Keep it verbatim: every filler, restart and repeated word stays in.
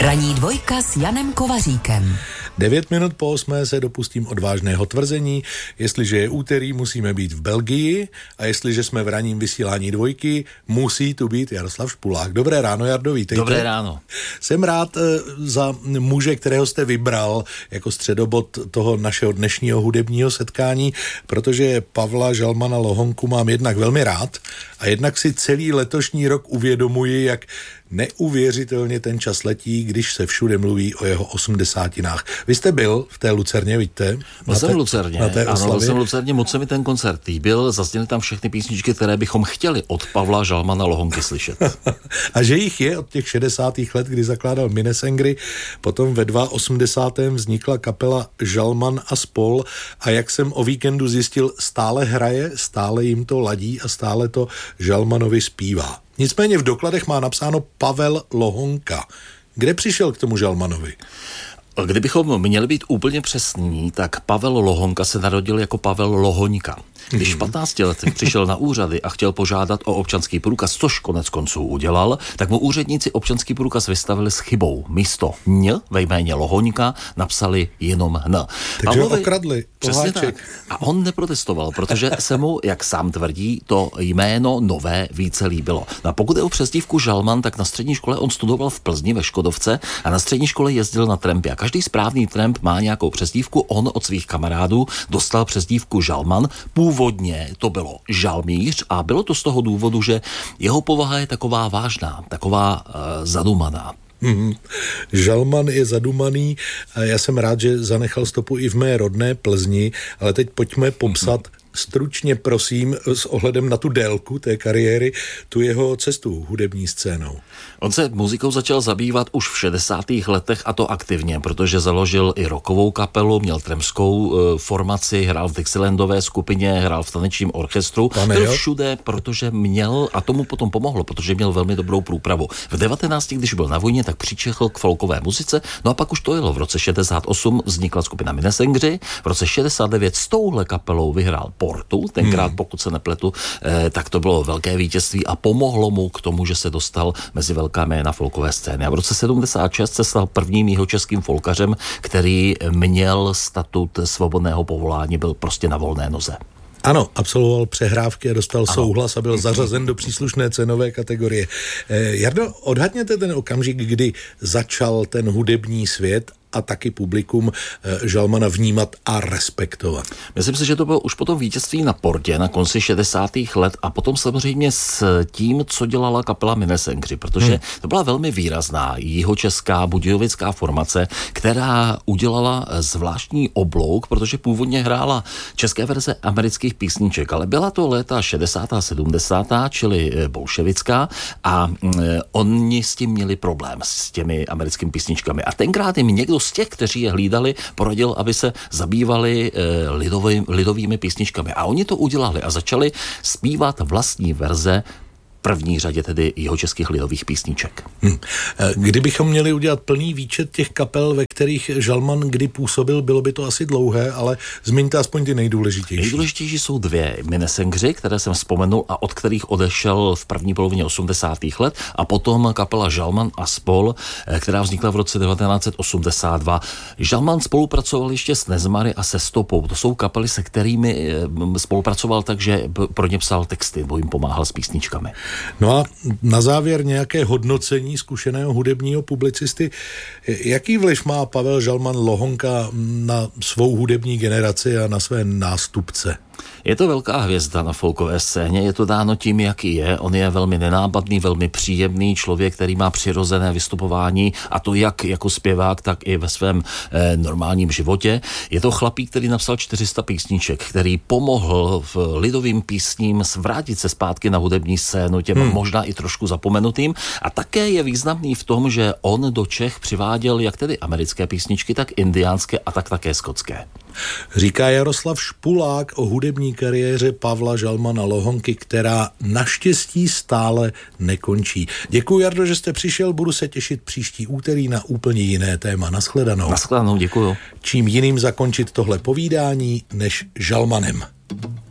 Ranní dvojka s Janem Kovaříkem. Devět minut po osmé se dopustím odvážného tvrzení. Jestliže je úterý, musíme být v Belgii a jestliže jsme v ranním vysílání dvojky, musí tu být Jaroslav Špulák. Dobré ráno, Jardo, vítejte. Dobré ráno. Jsem rád e, za muže, kterého jste vybral jako středobod toho našeho dnešního hudebního setkání, protože Pavla Žalmana Lohonku mám jednak velmi rád a jednak si celý letošní rok uvědomuji, jak neuvěřitelně ten čas letí, když se všude mluví o jeho osmdesátinách. Vy jste byl v té Lucerně, víte? Byl jsem v Lucerně, ano, byl jsem v Lucerně, moc se mi ten koncert líbil, zazněly tam všechny písničky, které bychom chtěli od Pavla Žalmana Lohonky slyšet. A že jich je od těch šedesátých let, kdy zakládal Minnesengry, potom ve osmdesátém druhém vznikla kapela Žalman a spol a jak jsem o víkendu zjistil, stále hraje, stále jim to ladí a stále to Žalmanovi zpívá. Nicméně v dokladech má napsáno Pavel Lohonka. Kde přišel k tomu Žalmanovi? Kdybychom měli být úplně přesní, tak Pavel Lohonka se narodil jako Pavel Lohoňka. Když v patnácti letech přišel na úřady a chtěl požádat o občanský průkaz, což konec konců udělal, tak mu úředníci občanský průkaz vystavili s chybou. Místo Ň ve jméně Lohoňka napsali jenom N. Takže Pavlovi, okradli. Přesně tak. A on neprotestoval, protože se mu, jak sám tvrdí, to jméno nové více líbilo. No a pokud je o přezdívku Žalman, tak na střední škole on studoval v Plzni ve Škodovce a na střední škole jezdil na trampě. A každý správný tramp má nějakou přezdívku. On od svých kamarádů dostal přezdívku Žalman. Původně to bylo Žalmíř a bylo to z toho důvodu, že jeho povaha je taková vážná, taková uh, zadumaná. Mm-hmm. Žalman je zadumaný a já jsem rád, že zanechal stopu i v mé rodné Plzni, ale teď pojďme popsat mm-hmm. stručně, prosím, s ohledem na tu délku té kariéry, tu jeho cestu hudební scénou. On se muzikou začal zabývat už v šedesátých letech a to aktivně, protože založil i rockovou kapelu, měl tremskou e, formaci, hrál v Dixielandové skupině, hrál v tanečním orchestru, Pane, byl jo? všude, protože měl, a tomu potom pomohlo, protože měl velmi dobrou průpravu. V devatenácti, když byl na vojně, tak přičechl k folkové muzice, no a pak už to jelo. V roce šedesát osm vznikla skupina Minnesengry, v roce šedesát devět s touhle kapelou vyhrál Portu, tenkrát, hmm. pokud se nepletu, eh, tak to bylo velké vítězství a pomohlo mu k tomu, že se dostal mezi velká jména folkové scény. A v roce sedmdesát šest se stal prvním jihočeským folkařem, který měl statut svobodného povolání, byl prostě na volné noze. Ano, absolvoval přehrávky a dostal ano. souhlas a byl zařazen do příslušné cenové kategorie. Eh, Jardo, odhadněte ten okamžik, kdy začal ten hudební svět a taky publikum Žalmana vnímat a respektovat. Myslím si, že to bylo už potom vítězství na Portě na konci šedesátých let a potom samozřejmě s tím, co dělala kapela Minnesengry, protože hmm. to byla velmi výrazná jihočeská budějovická formace, která udělala zvláštní oblouk, protože původně hrála české verze amerických písniček, ale byla to léta šedesátá a sedmdesátá, čili bolševická a oni s tím měli problém s těmi americkými písničkami. A tenkrát jim někdo z těch, kteří je hlídali, poradil, aby se zabývali e, lidový, lidovými písničkami. A oni to udělali a začali zpívat vlastní verze, v první řadě tedy jihočeských lidových písniček. Hmm. Kdybychom měli udělat plný výčet těch kapel, ve kterých Žalman kdy působil, bylo by to asi dlouhé, ale zmiňte aspoň ty nejdůležitější. Nejdůležitější jsou dvě Minnesengry, které jsem vzpomenul a od kterých odešel v první polovině osmdesátých let a potom kapela Žalman a spol, která vznikla v roce devatenáct set osmdesát dva. Žalman spolupracoval ještě s Nezmary a se Stopou. To jsou kapely, se kterými spolupracoval tak, že pro ně psal texty, bo jim pomáhal s písničkami. No a na závěr nějaké hodnocení zkušeného hudebního publicisty. Jaký vliv má Pavel Žalman Lohonka na svou hudební generaci a na své nástupce? Je to velká hvězda na folkové scéně, je to dáno tím, jaký je. On je velmi nenápadný, velmi příjemný člověk, který má přirozené vystupování a to jak jako zpěvák, tak i ve svém eh, normálním životě. Je to chlapík, který napsal čtyři sta písniček, který pomohl v lidovým písním vrátit se zpátky na hudební scénu, těm hmm. možná i trošku zapomenutým. A také je významný v tom, že on do Čech přiváděl jak tedy americké písničky, tak indiánské a tak také skotské. Říká Jaroslav Špulák o hudební kariéře Pavla Žalmana Lohonky, která naštěstí stále nekončí. Děkuji, Jardo, že jste přišel, budu se těšit příští úterý na úplně jiné téma. Naschledanou. Naschledanou, děkuju. Čím jiným zakončit tohle povídání než Žalmanem.